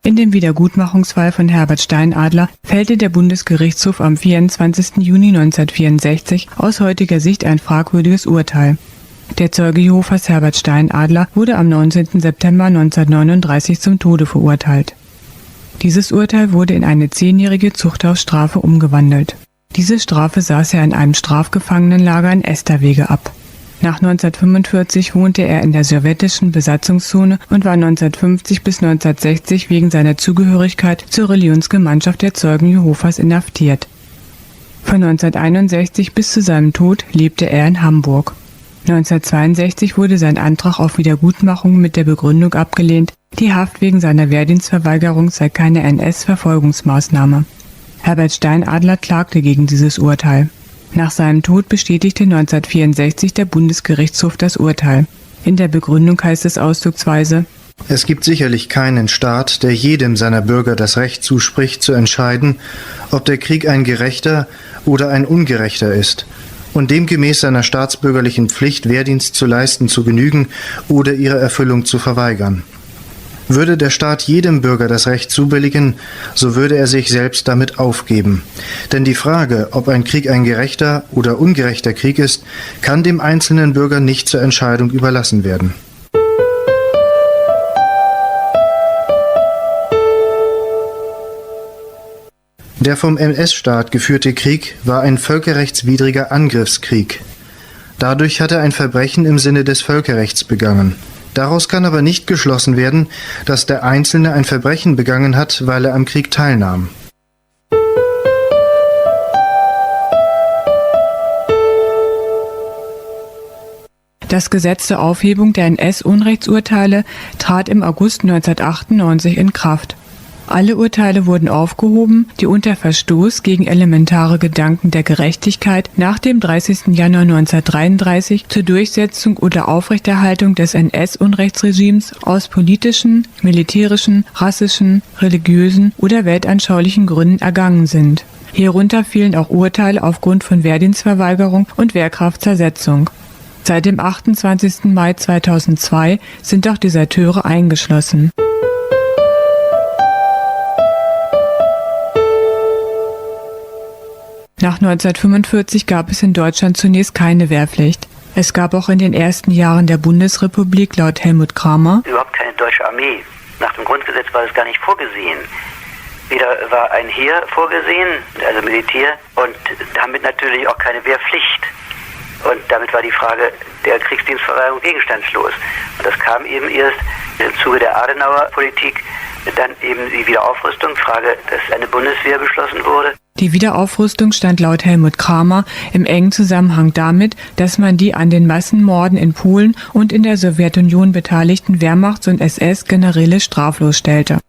In dem Wiedergutmachungsfall von Herbert Steinadler fällte der Bundesgerichtshof am 24. Juni 1964 aus heutiger Sicht ein fragwürdiges Urteil. Der Zeuge Jehovas Herbert Steinadler wurde am 19. September 1939 zum Tode verurteilt. Dieses Urteil wurde in eine 10-jährige Zuchthausstrafe umgewandelt. Diese Strafe saß er in einem Strafgefangenenlager in Esterwege ab. Nach 1945 wohnte er in der sowjetischen Besatzungszone und war 1950 bis 1960 wegen seiner Zugehörigkeit zur Religionsgemeinschaft der Zeugen Jehovas inhaftiert. Von 1961 bis zu seinem Tod lebte er in Hamburg. 1962 wurde sein Antrag auf Wiedergutmachung mit der Begründung abgelehnt, die Haft wegen seiner Wehrdienstverweigerung sei keine NS-Verfolgungsmaßnahme. Herbert Steinadler klagte gegen dieses Urteil. Nach seinem Tod bestätigte 1964 der Bundesgerichtshof das Urteil. In der Begründung heißt es ausdrucksweise: Es gibt sicherlich keinen Staat, der jedem seiner Bürger das Recht zuspricht, zu entscheiden, ob der Krieg ein gerechter oder ein ungerechter ist, und demgemäß seiner staatsbürgerlichen Pflicht, Wehrdienst zu leisten, zu genügen oder ihre Erfüllung zu verweigern. Würde der Staat jedem Bürger das Recht zubilligen, so würde er sich selbst damit aufgeben. Denn die Frage, ob ein Krieg ein gerechter oder ungerechter Krieg ist, kann dem einzelnen Bürger nicht zur Entscheidung überlassen werden. Der vom NS-Staat geführte Krieg war ein völkerrechtswidriger Angriffskrieg. Dadurch hat er ein Verbrechen im Sinne des Völkerrechts begangen. Daraus kann aber nicht geschlossen werden, dass der Einzelne ein Verbrechen begangen hat, weil er am Krieg teilnahm. Das Gesetz zur Aufhebung der NS-Unrechtsurteile trat im August 1998 in Kraft. Alle Urteile wurden aufgehoben, die unter Verstoß gegen elementare Gedanken der Gerechtigkeit nach dem 30. Januar 1933 zur Durchsetzung oder Aufrechterhaltung des NS-Unrechtsregimes aus politischen, militärischen, rassischen, religiösen oder weltanschaulichen Gründen ergangen sind. Hierunter fielen auch Urteile aufgrund von Wehrdienstverweigerung und Wehrkraftzersetzung. Seit dem 28. Mai 2002 sind auch Deserteure eingeschlossen. Nach 1945 gab es in Deutschland zunächst keine Wehrpflicht. Es gab auch in den ersten Jahren der Bundesrepublik laut Helmut Kramer überhaupt keine deutsche Armee. Nach dem Grundgesetz war das gar nicht vorgesehen. Weder war ein Heer vorgesehen, also Militär, und damit natürlich auch keine Wehrpflicht. Und damit war die Frage der Kriegsdienstverweigerung gegenstandslos. Und das kam eben erst im Zuge der Adenauer Politik, dann eben die Wiederaufrüstung, Frage, dass eine Bundeswehr beschlossen wurde. Die Wiederaufrüstung stand laut Helmut Kramer im engen Zusammenhang damit, dass man die an den Massenmorden in Polen und in der Sowjetunion beteiligten Wehrmachts- und SS-Generäle straflos stellte.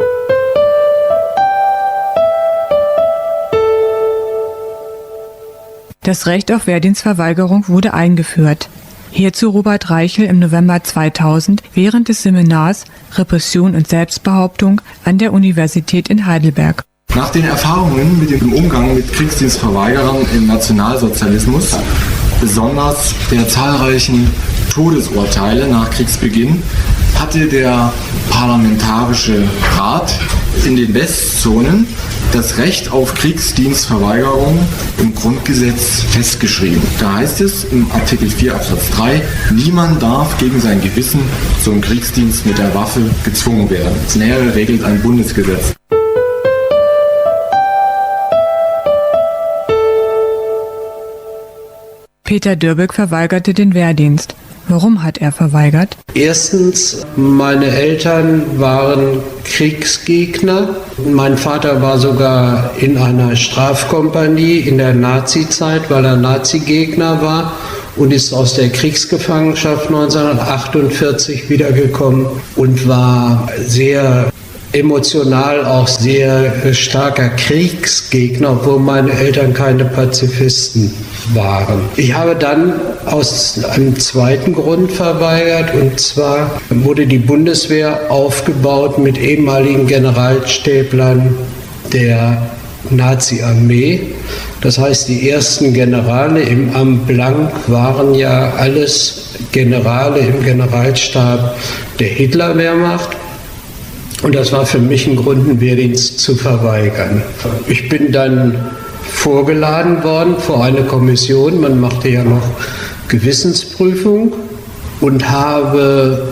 Das Recht auf Wehrdienstverweigerung wurde eingeführt. Hierzu Robert Reichel im November 2000 während des Seminars Repression und Selbstbehauptung an der Universität in Heidelberg. Nach den Erfahrungen mit dem Umgang mit Kriegsdienstverweigerern im Nationalsozialismus, besonders der zahlreichen Todesurteile nach Kriegsbeginn, hatte der Parlamentarische Rat in den Westzonen das Recht auf Kriegsdienstverweigerung im Grundgesetz festgeschrieben. Da heißt es im Artikel 4 Absatz 3, niemand darf gegen sein Gewissen zum Kriegsdienst mit der Waffe gezwungen werden. Das Nähere regelt ein Bundesgesetz. Peter Dürbeck verweigerte den Wehrdienst. Warum hat er verweigert? Erstens, meine Eltern waren Kriegsgegner. Mein Vater war sogar in einer Strafkompanie in der Nazizeit, weil er Nazi-Gegner war und ist aus der Kriegsgefangenschaft 1948 wiedergekommen und war sehr emotional auch sehr starker Kriegsgegner, obwohl meine Eltern keine Pazifisten waren. Ich habe dann aus einem zweiten Grund verweigert, und zwar wurde die Bundeswehr aufgebaut mit ehemaligen Generalstäblern der Nazi-Armee. Das heißt, die ersten Generale im Amt Blank waren ja alles Generale im Generalstab der Hitlerwehrmacht. Und das war für mich ein Grund, einen Wehrdienst zu verweigern. Ich bin dann vorgeladen worden vor eine Kommission, man machte ja noch Gewissensprüfung, und habe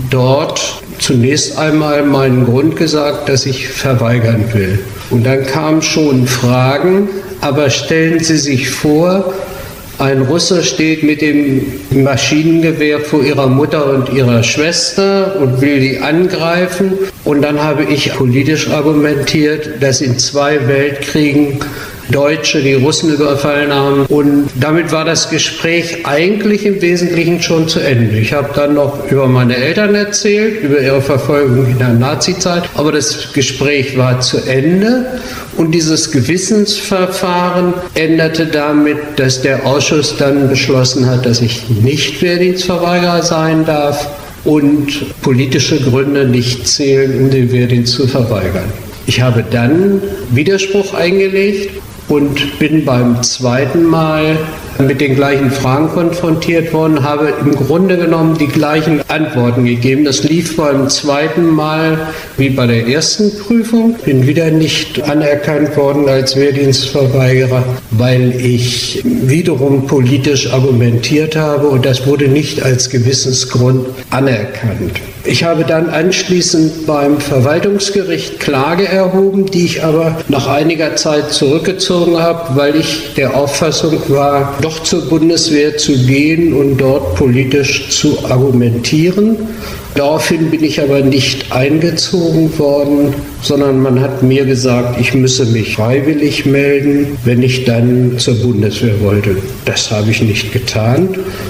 dort zunächst einmal meinen Grund gesagt, dass ich verweigern will. Und dann kamen schon Fragen, aber stellen Sie sich vor, ein Russe steht mit dem Maschinengewehr vor ihrer Mutter und ihrer Schwester und will die angreifen. Und dann habe ich politisch argumentiert, dass in 2 Weltkriegen Deutsche die Russen überfallen haben. Und damit war das Gespräch eigentlich im Wesentlichen schon zu Ende. Ich habe dann noch über meine Eltern erzählt, über ihre Verfolgung in der Nazizeit. Aber das Gespräch war zu Ende. Und dieses Gewissensverfahren endete damit, dass der Ausschuss dann beschlossen hat, dass ich nicht Wehrdienstverweigerer sein darf und politische Gründe nicht zählen, um den Wehrdienst zu verweigern. Ich habe dann Widerspruch eingelegt und bin beim zweiten Mal mit den gleichen Fragen konfrontiert worden, habe im Grunde genommen die gleichen Antworten gegeben. Das lief beim zweiten Mal wie bei der ersten Prüfung. Bin wieder nicht anerkannt worden als Wehrdienstverweigerer, weil ich wiederum politisch argumentiert habe, und das wurde nicht als Gewissensgrund anerkannt. Ich habe dann anschließend beim Verwaltungsgericht Klage erhoben, die ich aber nach einiger Zeit zurückgezogen habe, weil ich der Auffassung war, doch zur Bundeswehr zu gehen und dort politisch zu argumentieren. Daraufhin bin ich aber nicht eingezogen worden, sondern man hat mir gesagt, ich müsse mich freiwillig melden, wenn ich dann zur Bundeswehr wollte. Das habe ich nicht getan.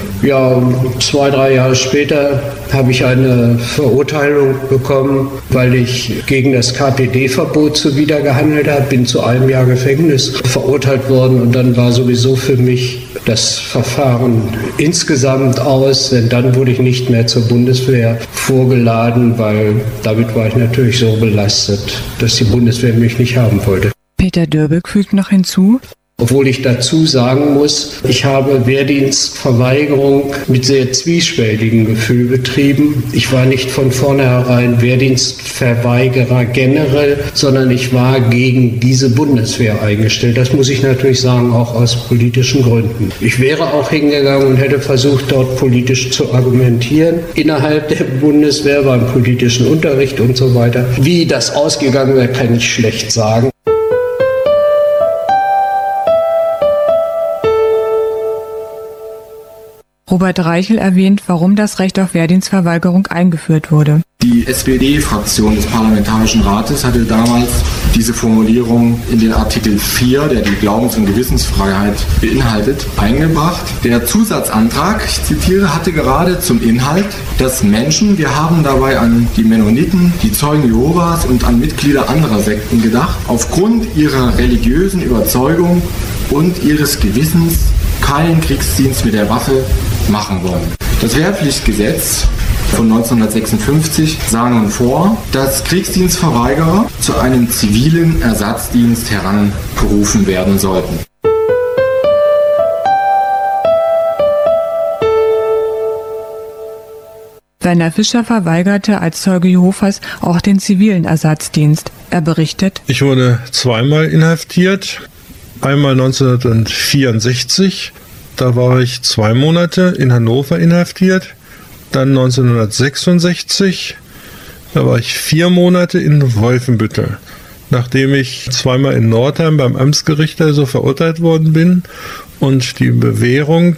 Ja, 2, 3 Jahre später habe ich eine Verurteilung bekommen, weil ich gegen das KPD-Verbot zuwidergehandelt habe, bin zu 1 Jahr Gefängnis verurteilt worden, und dann war sowieso für mich das Verfahren insgesamt aus, denn dann wurde ich nicht mehr zur Bundeswehr vorgeladen, weil damit war ich natürlich so belastet, dass die Bundeswehr mich nicht haben wollte. Peter Dörbig fügt noch hinzu: Obwohl ich dazu sagen muss, ich habe Wehrdienstverweigerung mit sehr zwiespältigem Gefühl betrieben. Ich war nicht von vornherein Wehrdienstverweigerer generell, sondern ich war gegen diese Bundeswehr eingestellt. Das muss ich natürlich sagen, auch aus politischen Gründen. Ich wäre auch hingegangen und hätte versucht, dort politisch zu argumentieren. Innerhalb der Bundeswehr beim politischen Unterricht und so weiter. Wie das ausgegangen wäre, kann ich schlecht sagen. Robert Reichel erwähnt, warum das Recht auf Wehrdienstverweigerung eingeführt wurde. Die SPD-Fraktion des Parlamentarischen Rates hatte damals diese Formulierung in den Artikel 4, der die Glaubens- und Gewissensfreiheit beinhaltet, eingebracht. Der Zusatzantrag, ich zitiere, hatte gerade zum Inhalt, dass Menschen, wir haben dabei an die Mennoniten, die Zeugen Jehovas und an Mitglieder anderer Sekten gedacht, aufgrund ihrer religiösen Überzeugung und ihres Gewissens keinen Kriegsdienst mit der Waffe machen wollen. Das Wehrpflichtgesetz von 1956 sah nun vor, dass Kriegsdienstverweigerer zu einem zivilen Ersatzdienst herangerufen werden sollten. Werner Fischer verweigerte als Zeuge Jehovas auch den zivilen Ersatzdienst. Er berichtet: Ich wurde 2-mal inhaftiert. Einmal 1964, da war ich 2 Monate in Hannover inhaftiert. Dann 1966, da war ich 4 Monate in Wolfenbüttel. Nachdem ich 2-mal in Nordheim beim Amtsgericht also verurteilt worden bin und die Bewährung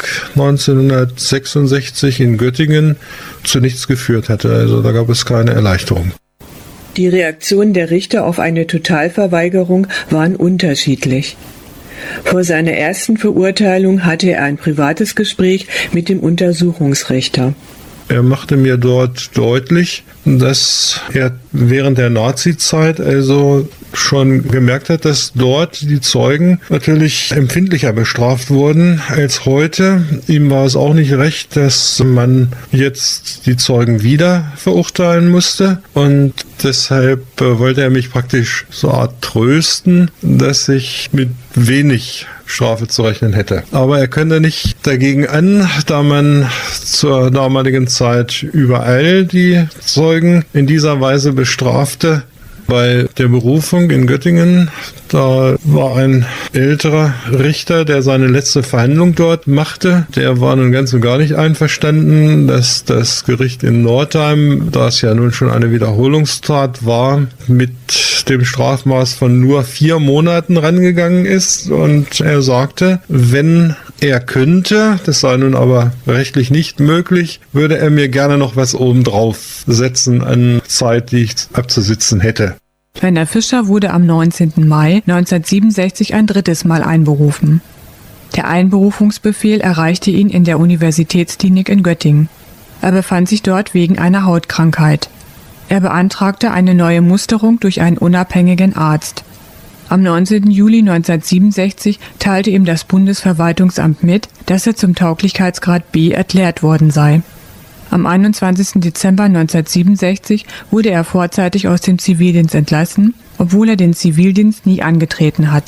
1966 in Göttingen zu nichts geführt hatte. Also da gab es keine Erleichterung. Die Reaktionen der Richter auf eine Totalverweigerung waren unterschiedlich. Vor seiner ersten Verurteilung hatte er ein privates Gespräch mit dem Untersuchungsrichter. Er machte mir dort deutlich, dass er während der Nazizeit also schon gemerkt hat, dass dort die Zeugen natürlich empfindlicher bestraft wurden als heute. Ihm war es auch nicht recht, dass man jetzt die Zeugen wieder verurteilen musste, und deshalb wollte er mich praktisch so eine Art trösten, dass ich mit wenig Strafe zu rechnen hätte. Aber er könnte nicht dagegen an, da man zur damaligen Zeit überall die Zeugen Zeitzeugen in dieser Weise bestrafte. Bei der Berufung in Göttingen, da war ein älterer Richter, der seine letzte Verhandlung dort machte. Der war nun ganz und gar nicht einverstanden, dass das Gericht in Nordheim, da es ja nun schon eine Wiederholungstat war, mit dem Strafmaß von nur 4 Monaten rangegangen ist. Und er sagte, wenn er könnte, das sei nun aber rechtlich nicht möglich, würde er mir gerne noch was obendrauf setzen an Zeit, die ich abzusitzen hätte. Werner Fischer wurde am 19. Mai 1967 ein drittes Mal einberufen. Der Einberufungsbefehl erreichte ihn in der Universitätsklinik in Göttingen. Er befand sich dort wegen einer Hautkrankheit. Er beantragte eine neue Musterung durch einen unabhängigen Arzt. Am 19. Juli 1967 teilte ihm das Bundesverwaltungsamt mit, dass er zum Tauglichkeitsgrad B erklärt worden sei. Am 21. Dezember 1967 wurde er vorzeitig aus dem Zivildienst entlassen, obwohl er den Zivildienst nie angetreten hat.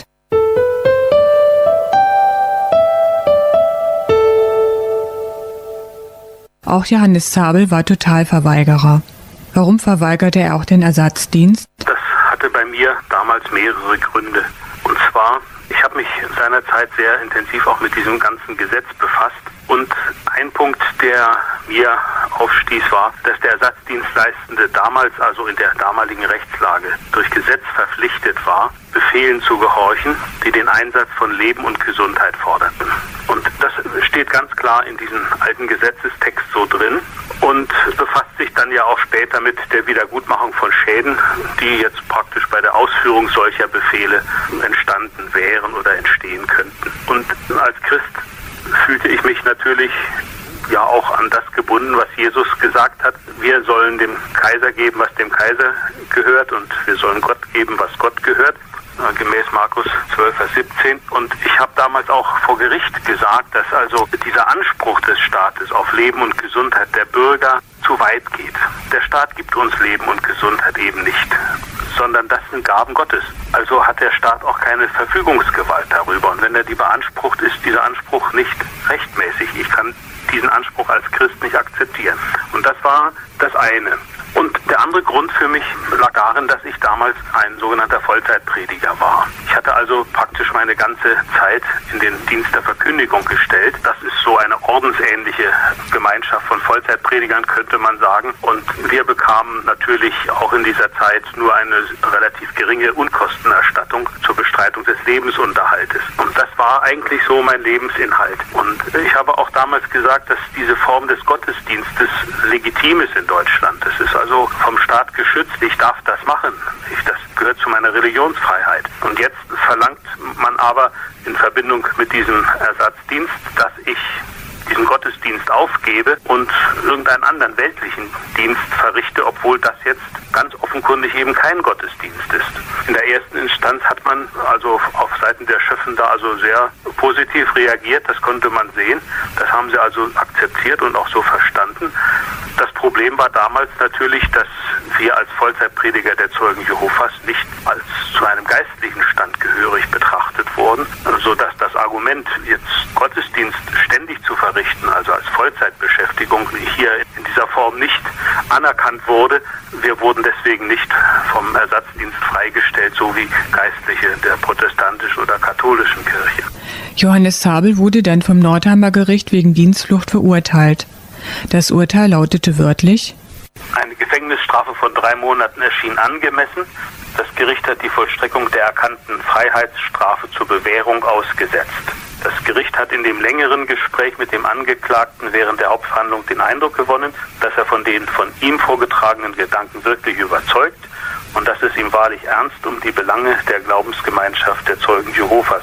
Auch Johannes Zabel war Totalverweigerer. Warum verweigerte er auch den Ersatzdienst? Das hatte bei mir damals mehrere Gründe. Und zwar, ich habe mich seinerzeit sehr intensiv auch mit diesem ganzen Gesetz befasst. Und ein Punkt, der mir aufstieß, war, dass der Ersatzdienstleistende damals, also in der damaligen Rechtslage, durch Gesetz verpflichtet war, Befehlen zu gehorchen, die den Einsatz von Leben und Gesundheit forderten. Und das steht ganz klar in diesem alten Gesetzestext so drin und befasst sich dann ja auch später mit der Wiedergutmachung von Schäden, die jetzt praktisch bei der Ausführung solcher Befehle entstanden wären oder entstehen könnten. Und als Christ fühlte ich mich natürlich ja auch an das gebunden, was Jesus gesagt hat. Wir sollen dem Kaiser geben, was dem Kaiser gehört, und wir sollen Gott geben, was Gott gehört, gemäß Markus 12, Vers 17. Und ich habe damals auch vor Gericht gesagt, dass also dieser Anspruch des Staates auf Leben und Gesundheit der Bürger zu weit geht. Der Staat gibt uns Leben und Gesundheit eben nicht, sondern das sind Gaben Gottes. Also hat der Staat auch keine Verfügungsgewalt darüber. Und wenn er die beansprucht, ist dieser Anspruch nicht rechtmäßig. Ich kann diesen Anspruch als Christ nicht akzeptieren. Und das war das eine. Und der andere Grund für mich lag darin, dass ich damals ein sogenannter Vollzeitprediger war. Ich hatte also praktisch meine ganze Zeit in den Dienst der Verkündigung gestellt. Das ist so eine ordensähnliche Gemeinschaft von Vollzeitpredigern, könnte man sagen. Und wir bekamen natürlich auch in dieser Zeit nur eine relativ geringe Unkostenerstattung zur Bestreitung des Lebensunterhaltes. Und das war eigentlich so mein Lebensinhalt. Und ich habe auch damals gesagt, dass diese Form des Gottesdienstes legitim ist in Deutschland. Das ist also vom Staat geschützt. Ich darf das machen. Das gehört zu meiner Religionsfreiheit. Und jetzt verlangt man aber in Verbindung mit diesem Ersatzdienst, dass ich diesen Gottesdienst aufgebe und irgendeinen anderen weltlichen Dienst verrichte, obwohl das jetzt ganz offenkundig eben kein Gottesdienst ist. In der ersten Instanz hat man also auf Seiten der Schöffen da also sehr positiv reagiert, das konnte man sehen. Das haben sie also akzeptiert und auch so verstanden. Das Problem war damals natürlich, dass wir als Vollzeitprediger der Zeugen Jehovas nicht als zu einem geistlichen Stand gehörig betrachtet wurden, sodass das Argument, jetzt Gottesdienst ständig zu verrichten, also als Vollzeitbeschäftigung, hier in dieser Form nicht anerkannt wurde. Wir wurden deswegen nicht vom Ersatzdienst freigestellt, so wie Geistliche der protestantischen oder katholischen Kirche. Johannes Zabel wurde dann vom Nordheimer Gericht wegen Dienstflucht verurteilt. Das Urteil lautete wörtlich: Eine Gefängnisstrafe von 3 Monaten erschien angemessen. Das Gericht hat die Vollstreckung der erkannten Freiheitsstrafe zur Bewährung ausgesetzt. Das Gericht hat in dem längeren Gespräch mit dem Angeklagten während der Hauptverhandlung den Eindruck gewonnen, dass er von den von ihm vorgetragenen Gedanken wirklich überzeugt und dass es ihm wahrlich ernst um die Belange der Glaubensgemeinschaft der Zeugen Jehovas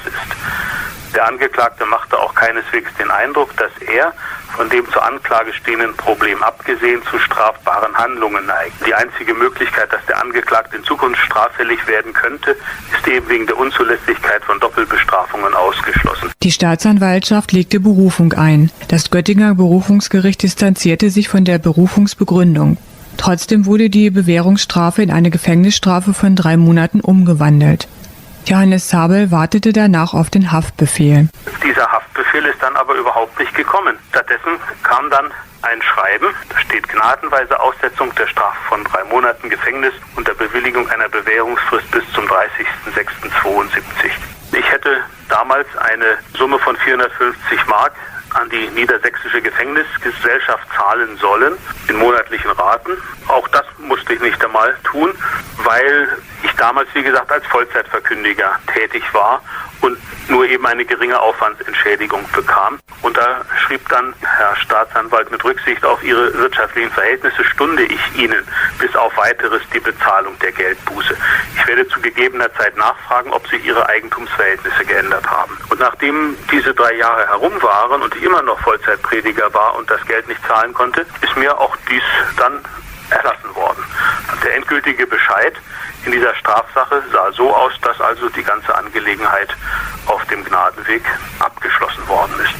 ist. Der Angeklagte machte auch keineswegs den Eindruck, dass er von dem zur Anklage stehenden Problem abgesehen zu strafbaren Handlungen neigt. Die einzige Möglichkeit, dass der Angeklagte in Zukunft straffällig werden könnte, ist eben wegen der Unzulässigkeit von Doppelbestrafungen ausgeschlossen. Die Staatsanwaltschaft legte Berufung ein. Das Göttinger Berufungsgericht distanzierte sich von der Berufungsbegründung. Trotzdem wurde die Bewährungsstrafe in eine Gefängnisstrafe von 3 Monaten umgewandelt. Johannes Zabel wartete danach auf den Haftbefehl. Dieser Haftbefehl ist dann aber überhaupt nicht gekommen. Stattdessen kam dann ein Schreiben, da steht gnadenweise Aussetzung der Strafe von 3 Monaten Gefängnis unter Bewilligung einer Bewährungsfrist bis zum 30.06.72. Ich hätte damals eine Summe von 450 Mark an die Niedersächsische Gefängnisgesellschaft zahlen sollen, in monatlichen Raten. Auch das musste ich nicht einmal tun, weil ich damals, wie gesagt, als Vollzeitverkündiger tätig war und nur eben eine geringe Aufwandsentschädigung bekam. Und da schrieb dann Herr Staatsanwalt, mit Rücksicht auf Ihre wirtschaftlichen Verhältnisse stunde ich Ihnen bis auf Weiteres die Bezahlung der Geldbuße. Ich werde zu gegebener Zeit nachfragen, ob sich Ihre Eigentumsverhältnisse geändert haben. Und nachdem diese 3 Jahre herum waren und ich immer noch Vollzeitprediger war und das Geld nicht zahlen konnte, ist mir auch dies dann erlassen worden. Der endgültige Bescheid in dieser Strafsache sah so aus, dass also die ganze Angelegenheit auf dem Gnadenweg abgeschlossen worden ist.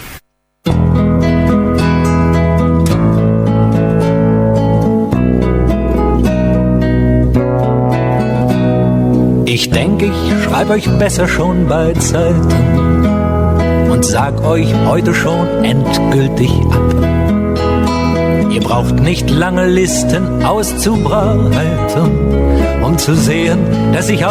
Ich denke, ich schreibe euch besser schon bei Zeiten und sag euch heute schon endgültig ab. Ihr braucht nicht lange Listen auszubreiten, um zu sehen, dass ich